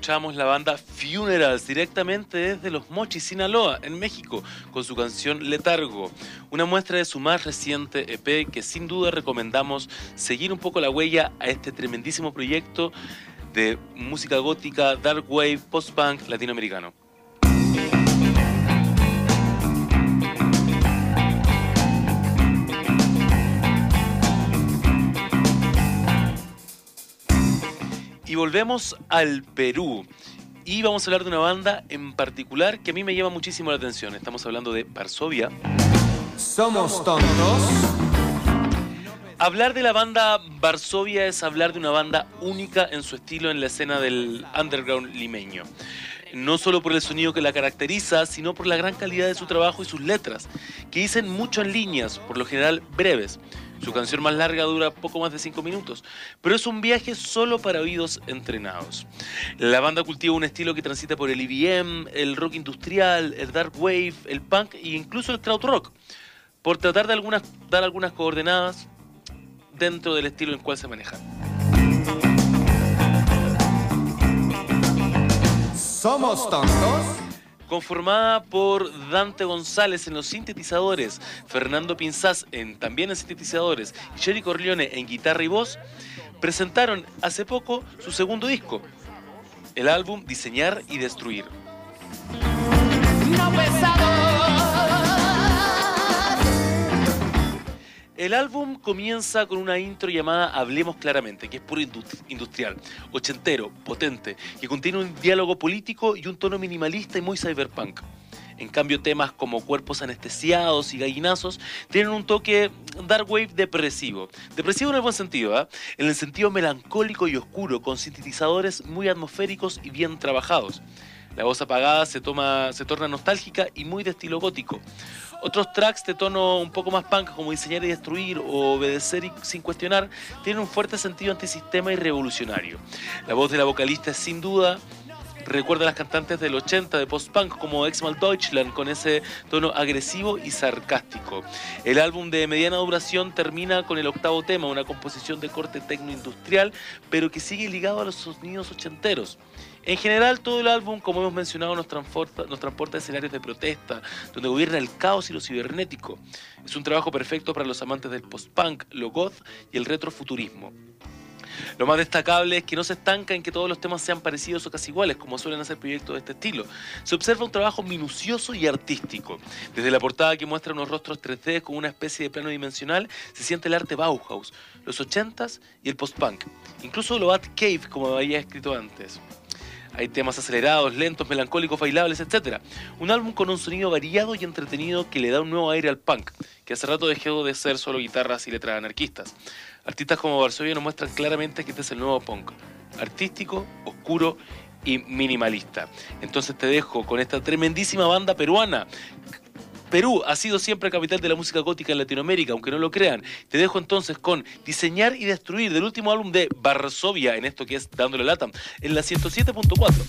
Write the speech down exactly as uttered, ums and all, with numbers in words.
escuchábamos la banda Funerals directamente desde Los Mochis, Sinaloa, en México, con su canción Letargo, una muestra de su más reciente E P que sin duda recomendamos seguir un poco la huella a este tremendísimo proyecto de música gótica, dark wave, post-punk latinoamericano. Y volvemos al Perú. Y vamos a hablar de una banda en particular que a mí me llama muchísimo la atención. Estamos hablando de Varsovia. Somos tontos. Hablar de la banda Varsovia es hablar de una banda única en su estilo en la escena del underground limeño. No solo por el sonido que la caracteriza, sino por la gran calidad de su trabajo y sus letras, que dicen mucho en líneas, por lo general breves. Su canción más larga dura poco más de cinco minutos, pero es un viaje solo para oídos entrenados. La banda cultiva un estilo que transita por el E B M, el rock industrial, el dark wave, el punk e incluso el krautrock, por tratar de algunas, dar algunas coordenadas dentro del estilo en el cual se manejan. Somos tontos. Conformada por Dante González en los sintetizadores, Fernando Pinzás en, también en sintetizadores y Jerry Corleone en guitarra y voz, presentaron hace poco su segundo disco, el álbum Diseñar y Destruir. No pesado. El álbum comienza con una intro llamada Hablemos Claramente, que es puro industrial, ochentero, potente, que contiene un diálogo político y un tono minimalista y muy cyberpunk. En cambio, temas como Cuerpos Anestesiados y Gallinazos tienen un toque dark wave depresivo. Depresivo en el buen sentido, ¿eh? En el sentido melancólico y oscuro, con sintetizadores muy atmosféricos y bien trabajados. La voz apagada se, toma, se torna nostálgica y muy de estilo gótico. Otros tracks de tono un poco más punk, como Diseñar y Destruir o Obedecer y Sin Cuestionar, tienen un fuerte sentido antisistema y revolucionario. La voz de la vocalista es sin duda recuerda a las cantantes del ochenta de post-punk como Exmal Deutschland, con ese tono agresivo y sarcástico. El álbum de mediana duración termina con el octavo tema, una composición de corte tecno-industrial, pero que sigue ligado a los sonidos ochenteros. En general, todo el álbum, como hemos mencionado, nos transporta, nos transporta a escenarios de protesta, donde gobierna el caos y lo cibernético. Es un trabajo perfecto para los amantes del post-punk, lo goth y el retrofuturismo. Lo más destacable es que no se estanca en que todos los temas sean parecidos o casi iguales, como suelen hacer proyectos de este estilo. Se observa un trabajo minucioso y artístico. Desde la portada, que muestra unos rostros tres D con una especie de plano dimensional, se siente el arte Bauhaus, los ochentas y el post-punk. Incluso lo Bat Cave, como había escrito antes. Hay temas acelerados, lentos, melancólicos, bailables, etcétera. Un álbum con un sonido variado y entretenido que le da un nuevo aire al punk, que hace rato dejó de ser solo guitarras y letras anarquistas. Artistas como Varsovia nos muestran claramente que este es el nuevo punk, artístico, oscuro y minimalista. Entonces te dejo con esta tremendísima banda peruana. Perú ha sido siempre capital de la música gótica en Latinoamérica, aunque no lo crean. Te dejo entonces con Diseñar y Destruir, del último álbum de Varsovia, en esto que es Dándole Lata, en la ciento siete punto cuatro.